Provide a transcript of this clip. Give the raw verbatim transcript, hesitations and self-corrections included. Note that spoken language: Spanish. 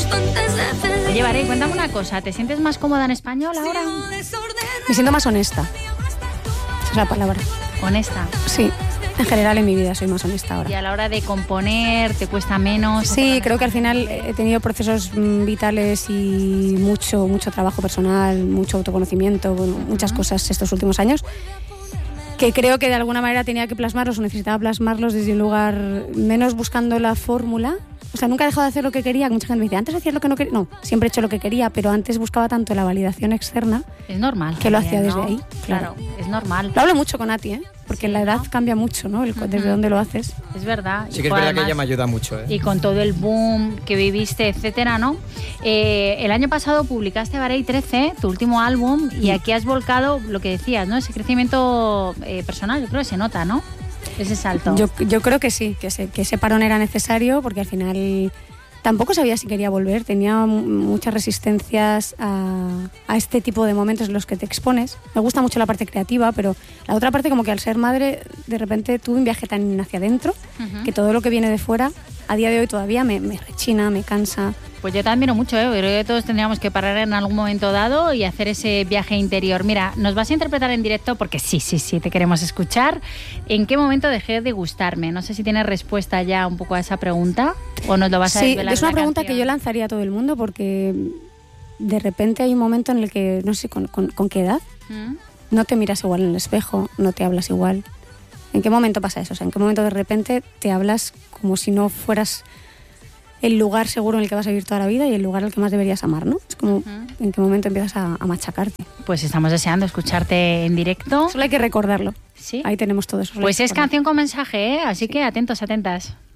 Oye, Varey, cuéntame una cosa, ¿te sientes más cómoda en español ahora? Me siento más honesta. Esa es la palabra. Honesta. Sí, en general en mi vida soy más honesta ahora. Y a la hora de componer, ¿te cuesta menos? Sí, creo que al final he tenido procesos vitales y mucho, mucho trabajo personal, mucho autoconocimiento, bueno, muchas cosas estos últimos años, que creo que de alguna manera tenía que plasmarlos o necesitaba plasmarlos desde un lugar menos buscando la fórmula. O sea, nunca he dejado de hacer lo que quería. Mucha gente me dice, antes hacías lo que no quería. No, siempre he hecho lo que quería, pero antes buscaba tanto la validación externa. Es normal. Que lo también, hacía desde ¿no? ahí. Claro, es normal. Lo hablo mucho con Ati, ¿eh? Porque Sí, la edad ¿no? cambia mucho, ¿no? El, Uh-huh. Desde dónde lo haces. Es verdad. Sí Y que es fue verdad que además- ella me ayuda mucho, ¿eh? Y con todo el boom que viviste, etcétera, ¿no? Eh, el año pasado publicaste Varey trece, tu último álbum, y aquí has volcado lo que decías, ¿no? Ese crecimiento eh, personal, yo creo que se nota, ¿no? Ese salto. Yo, yo creo que sí, que ese, que ese parón era necesario porque al final tampoco sabía si quería volver. Tenía m- muchas resistencias a, a este tipo de momentos en los que te expones. Me gusta mucho la parte creativa, pero la otra parte, como que al ser madre, de repente tuve un viaje tan hacia adentro Ujú. que todo lo que viene de fuera, a día de hoy todavía me, me rechina, me cansa. Pues yo te admiro mucho, ¿eh? Creo que todos tendríamos que parar en algún momento dado y hacer ese viaje interior. Mira, nos vas a interpretar en directo porque sí, sí, sí, te queremos escuchar. ¿En qué momento dejé de gustarme? No sé si tienes respuesta ya un poco a esa pregunta o nos lo vas a Sí, desvelar es en una la pregunta canción. que yo lanzaría a todo el mundo porque de repente hay un momento en el que, no sé, con, con, con qué edad, ¿Mm? no te miras igual en el espejo, no te hablas igual. ¿En qué momento pasa eso? O sea, ¿en qué momento de repente te hablas como si no fueras el lugar seguro en el que vas a vivir toda la vida y el lugar al que más deberías amar, ¿no? Es como, Ujú. ¿en qué momento empiezas a, a machacarte? Pues estamos deseando escucharte en directo. Solo hay que recordarlo. Sí. Ahí tenemos todo eso. Pues es canción con mensaje, ¿eh? Así que atentos, atentas.